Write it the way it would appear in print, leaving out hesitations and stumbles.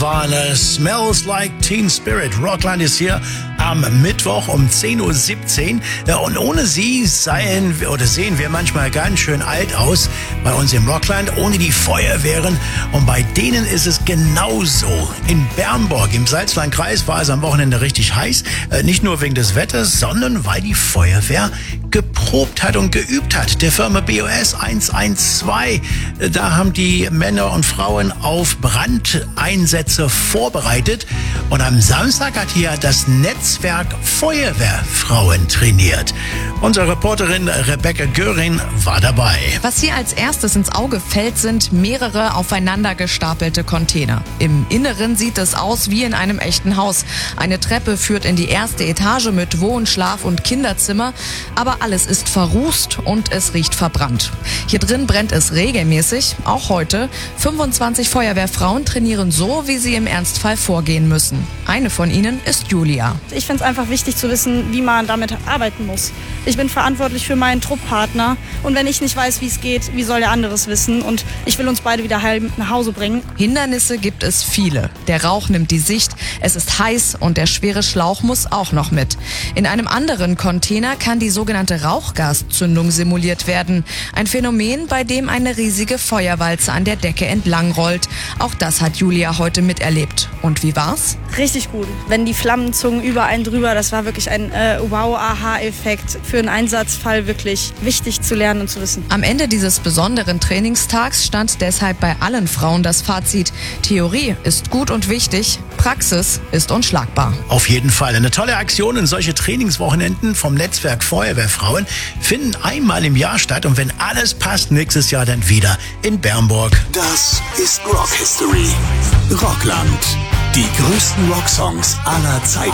War Smells Like Teen Spirit. Rockland ist hier am Mittwoch um 10:17 Uhr. Und ohne sie sehen wir manchmal ganz schön alt aus bei uns im Rockland, ohne die Feuerwehren. Und bei denen ist es genauso. In Bernburg im Salzlandkreis war es am Wochenende richtig heiß. Nicht nur wegen des Wetters, sondern weil die Feuerwehr geprobt hat und geübt hat. Der Firma BOS 112. Da haben die Männer und Frauen auf Brandeinsätze vorbereitet. Und am Samstag hat hier das Netzwerk Feuerwehrfrauen trainiert. Unsere Reporterin Rebecca Göring war dabei. Was hier als erstes ins Auge fällt, sind mehrere aufeinander gestapelte Container. Im Inneren sieht es aus wie in einem echten Haus. Eine Treppe führt in die erste Etage mit Wohn-, Schlaf- und Kinderzimmer. Aber alles ist verrußt und es riecht verbrannt. Hier drin brennt es regelmäßig, auch heute. 25 Feuerwehrfrauen trainieren so, wie sie im Ernstfall vorgehen müssen. Eine von ihnen ist Julia. Ich finde es einfach wichtig zu wissen, wie man damit arbeiten muss. Ich bin verantwortlich für meinen Trupppartner und wenn ich nicht weiß, wie es geht, wie soll der andere es wissen? Und ich will uns beide wieder heil nach Hause bringen. Hindernisse gibt es viele. Der Rauch nimmt die Sicht, es ist heiß und der schwere Schlauch muss auch noch mit. In einem anderen Container kann die sogenannte Rauchgaszündung simuliert werden. Ein Phänomen, bei dem eine riesige Feuerwalze an der Decke entlang rollt. Auch das hat Julia heute miterlebt. Und wie war's? Richtig gut. Wenn die Flammen zogen über einen drüber, das war wirklich ein Wow-Aha-Effekt. Für einen Einsatzfall wirklich wichtig zu lernen und zu wissen. Am Ende dieses besonderen Trainingstags stand deshalb bei allen Frauen das Fazit: Theorie ist gut und wichtig, Praxis ist unschlagbar. Auf jeden Fall eine tolle Aktion. Und solche Trainingswochenenden vom Netzwerk Feuerwehrfrauen finden einmal im Jahr statt. Und wenn alles passt, nächstes Jahr dann wieder in Bernburg. Das ist Rock History. Rockland. Die größten Rocksongs aller Zeiten.